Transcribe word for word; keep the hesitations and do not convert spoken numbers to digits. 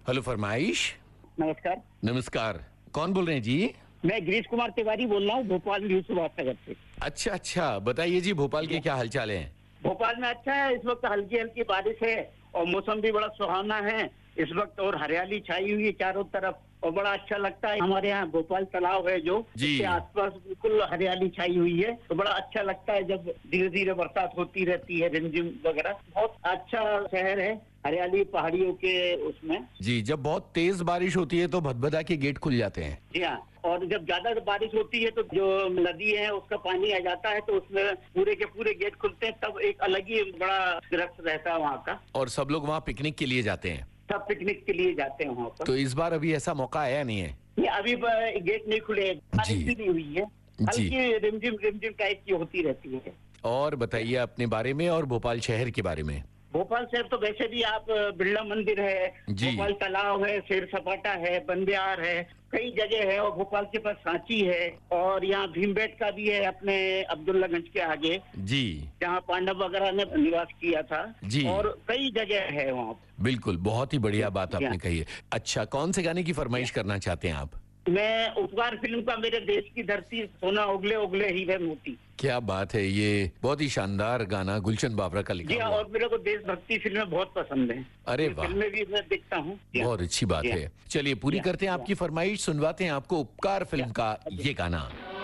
Hello फरमाइश। नमस्कार। नमस्कार, कौन बोल रहे हैं जी? मैं गिरीश कुमार तिवारी बोल रहा हूँ, भोपाल न्यू सुभाष नगर से। अच्छा अच्छा, बताइए जी, भोपाल के क्या हालचाल हैं? भोपाल में अच्छा है, इस वक्त हल्की हल्की बारिश है और मौसम भी बड़ा सुहावना है इस वक्त, और हरियाली छाई हुई है चारों तरफ और बड़ा अच्छा लगता है। हमारे यहाँ भोपाल तालाब है जो, इसके आसपास बिल्कुल हरियाली छाई हुई है, तो बड़ा अच्छा लगता है जब धीरे धीरे बरसात होती रहती है, रिमझिम वगैरह। बहुत अच्छा शहर है, हरियाली पहाड़ियों के उसमें। जी, जब बहुत तेज बारिश होती है तो भदभदा के गेट खुल जाते हैं। जी हाँ, और जब ज्यादा बारिश होती है तो जो नदी है उसका पानी आ जाता है, तो उसमें पूरे के पूरे गेट खुलते हैं, तब एक अलग ही बड़ा दृश्य रहता है वहाँ का। और सब लोग वहाँ पिकनिक के लिए जाते हैं। सब पिकनिक के लिए जाते हैं वहाँ पर। तो इस बार अभी ऐसा मौका आया नहीं है? ये अभी गेट नहीं खुले, बारिश भी नहीं हुई है, हल्की रिमझिम रिमझिम टाइप की होती रहती है। और बताइए अपने बारे में और भोपाल शहर के बारे में। भोपाल शहर तो वैसे भी आप, बिरला मंदिर है, भोपाल तालाब है, शेर सपाटा है, बंदियार है, कई जगह है, और भोपाल के पास सांची है, और यहाँ भीमबेटका भी है अपने अब्दुल्लागंज के आगे जी, जहाँ पांडव वगैरह ने निवास किया था जी, और कई जगह है वहाँ। बिल्कुल, बहुत ही बढ़िया बात आपने कही है। अच्छा, कौन से गाने की फरमाइश करना चाहते हैं आप? मैं उपकार फिल्म का मेरे देश की धरती सोना उगले उगले हीरे मोती। क्या बात है, ये बहुत ही शानदार गाना गुलशन बाबरा का लिखा हुआ। और मेरे को देशभक्ति फिल्में बहुत पसंद है। अरे वाह, फिल्में भी मैं देखता हूँ। बहुत अच्छी बात है। चलिए पूरी करते हैं आपकी फरमाइश, सुनवाते हैं आपको उपकार फिल्म का ये गाना।